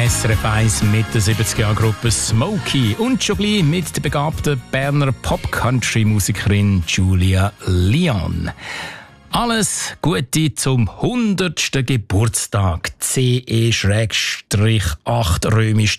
SRF 1 mit der 70er-Gruppe Smokey und schon gleich mit der begabten Berner Pop-Country-Musikerin Julia Leon. Alles Gute zum 100. Geburtstag. CE-8 römisch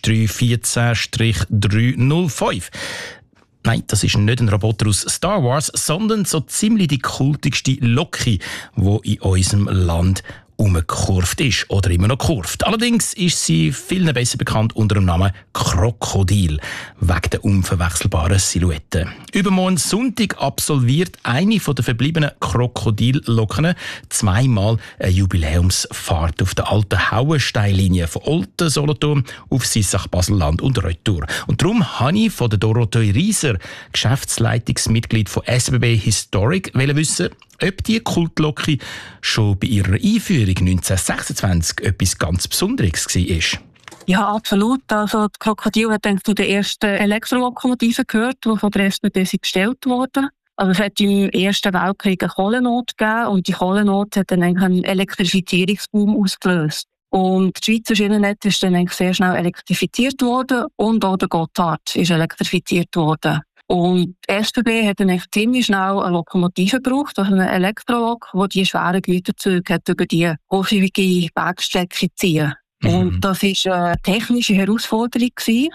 314-305. Nein, das ist nicht ein Roboter aus Star Wars, sondern so ziemlich die kultigste Loki, die in unserem Land umgekurvt ist oder immer noch kurvt. Allerdings ist sie vielen besser bekannt unter dem Namen Krokodil, wegen der unverwechselbaren Silhouette. Übermorgen Sonntag absolviert eine der verbliebenen Krokodillocken zweimal eine Jubiläumsfahrt auf der alten Hauensteinlinie von Olten, Solothurn auf Sissach, Baselland und Retour. Und darum habe ich von der Dorothee Rieser, Geschäftsleitungsmitglied von SBB Historic, wissen, ob die Kultlocke schon bei ihrer Einführung 1926 etwas ganz Besonderes war. Ja, absolut. Also, die Krokodil hat dann zu den ersten Elektrolokomotiven gehört, die von der SBB gestellt wurden. Also, es hat im Ersten Weltkrieg eine Kohlennot gegeben und die Kohlennot hat dann einen Elektrifizierungsboom ausgelöst. Und das Schweizer Schienennetz ist dann sehr schnell elektrifiziert worden und auch der Gotthard ist elektrifiziert worden. Und die SBB hat dann ziemlich schnell eine Lokomotive gebraucht, also eine Elektrolok, die schweren Güterzüge über die hochschwierige Bergstrecke ziehen. Und das war eine technische Herausforderung gewesen.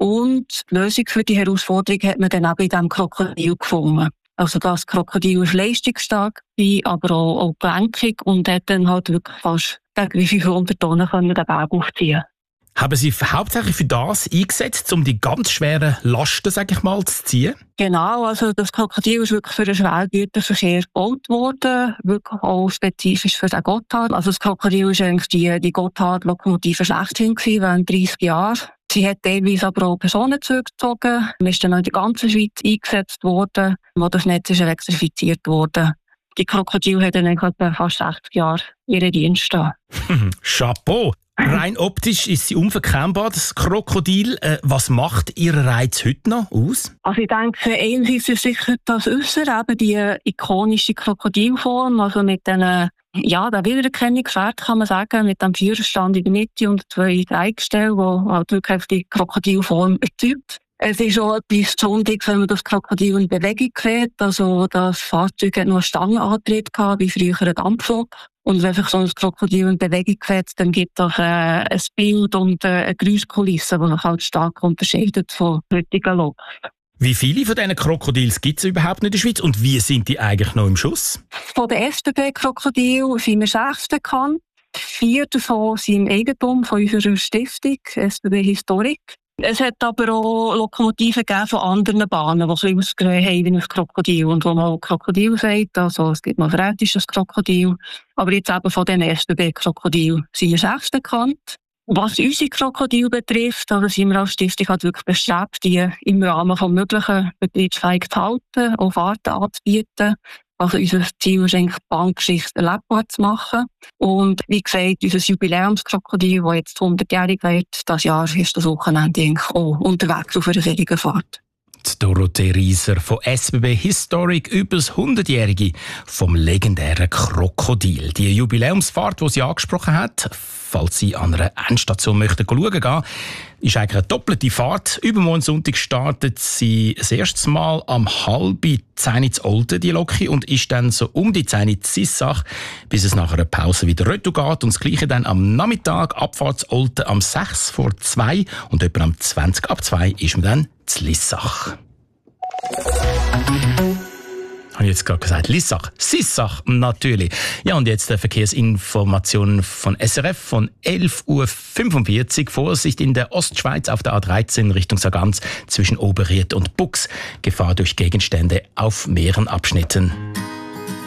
Und die Lösung für die Herausforderung hat man dann auch bei diesem Krokodil gefunden. Also das Krokodil ist leistungsstark, aber auch gelenkig und hat dann halt wirklich fast gegen 500 Tonnen den Berg aufziehen. Haben Sie hauptsächlich für das eingesetzt, um die ganz schweren Lasten, sag ich mal, zu ziehen? Genau, also das Krokodil ist wirklich für den Schwergüterverkehr gebaut worden, wirklich auch spezifisch für den Gotthard. Also das Krokodil ist eigentlich die Gotthard-Lokomotive schlechthin gewesen, während 30 Jahren. Sie hat teilweise aber auch Personenzüge gezogen, ist dann auch in der ganzen Schweiz eingesetzt worden, wo das Netz ist elektrifiziert wurde. Die Krokodil hat dann etwa fast 60 Jahre ihren Dienst da. Chapeau! Rein optisch ist sie unverkennbar, das Krokodil. Was macht Ihren Reiz heute noch aus? Also ich denke, einerseits ist sicher das Äußere, eben die ikonische Krokodilform, also mit den, der Wiedererkennungswert kann man sagen, mit dem Führerstand in der Mitte und 2 Dreieckstellen, die halt wirklich die Krokodilform erzeugt. Es ist auch etwas Besonderes, wenn man das Krokodil in Bewegung sieht. Also das Fahrzeug hat nur einen Stangenantrieb gehabt, wie früher ein Dampflok. Und wenn sich so ein Krokodil in Bewegung setzt, dann gibt es ein Bild und eine Geräuschkulisse, die sich halt stark unterscheidet von heutigen Lok. Wie viele von diesen Krokodilen gibt es überhaupt nicht in der Schweiz und wie sind die eigentlich noch im Schuss? Von den SBB-Krokodilen sind wir 6 bekannt. 4 davon sind im Eigentum von unserer Stiftung, SBB Historic. Es hat aber auch Lokomotiven gegeben von anderen Bahnen, die ein bisschen ausgesehen haben wie ein Krokodil. Und wo man auch Krokodil sagt, also es gibt noch fränkisches Krokodil. Aber jetzt eben von den SBB-Krokodilen sind wir 6 bekannt. Was unsere Krokodile betrifft, also sind wir als Stiftung halt wirklich bestrebt, die im Rahmen von möglichen betriebsfähig zu halten, auch Fahrten anzubieten. Also unser Ziel ist eigentlich, die Bahngeschichte erlebbar zu machen. Und wie gesagt, unser Jubiläumskrokodil, das jetzt 100-jährig wird, das Jahr ist das Wochenende eigentlich auch unterwegs auf einer solchen Fahrt. Die Dorothee Rieser von SBB Historic über das 100-jährige vom legendären Krokodil. Die Jubiläumsfahrt, die sie angesprochen hat, falls Sie an einer Endstation möchten schauen gehen, ist eigentlich eine doppelte Fahrt. Übermorgen Sonntag startet sie das erste Mal am 9:30 zu Olten, die Loki, und ist dann so um die 10 zu Sissach, bis es nach einer Pause wieder retour geht. Und das Gleiche dann am Nachmittag, Abfahrt zu Olten am 6:45 und etwa am 20:02 ist man dann zu Lissach. Habe ich jetzt gerade gesagt, Lissach, Sissach natürlich. Ja, und jetzt Verkehrsinformationen von SRF von 11:45 Uhr. Vorsicht in der Ostschweiz auf der A13 Richtung Sargans zwischen Oberried und Bux. Gefahr durch Gegenstände auf mehreren Abschnitten.